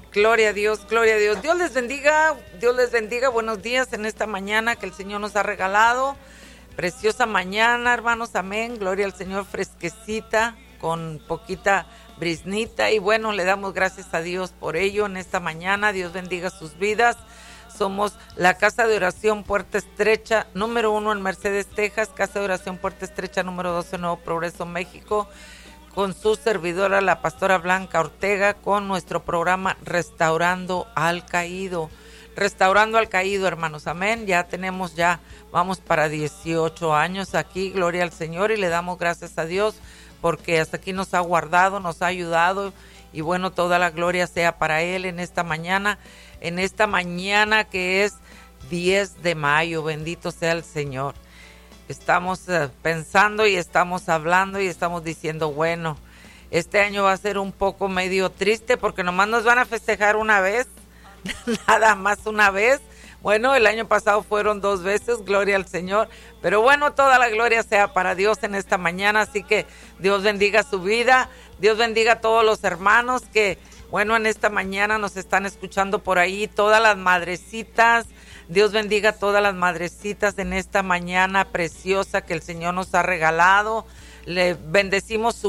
Gloria a Dios, gloria a Dios. Dios les bendiga. Buenos días en esta mañana que el Señor nos ha regalado. Preciosa mañana, hermanos, amén. Gloria al Señor, fresquecita, con poquita briznita. Y bueno, le damos gracias a Dios por ello en esta mañana. Dios bendiga sus vidas. Somos la Casa de Oración Puerta Estrecha, número 1 en Mercedes, Texas. Casa de Oración Puerta Estrecha, número 12 en Nuevo Progreso, México. Con su servidora, la pastora Blanca Ortega, con nuestro programa Restaurando al Caído. Restaurando al Caído, hermanos, amén. Vamos para 18 años aquí, gloria al Señor, y le damos gracias a Dios porque hasta aquí nos ha guardado, nos ha ayudado, y bueno, toda la gloria sea para Él en esta mañana que es 10 de mayo, bendito sea el Señor. Estamos pensando y estamos hablando y estamos diciendo, bueno, este año va a ser un poco medio triste porque nomás nos van a festejar una vez, nada más una vez. Bueno, el año pasado fueron 2 veces, gloria al Señor, pero bueno, toda la gloria sea para Dios en esta mañana, así que Dios bendiga su vida, Dios bendiga a todos los hermanos que, bueno, en esta mañana nos están escuchando por ahí, todas las madrecitas. Dios bendiga a todas las madrecitas en esta mañana preciosa que el Señor nos ha regalado. Le bendecimos su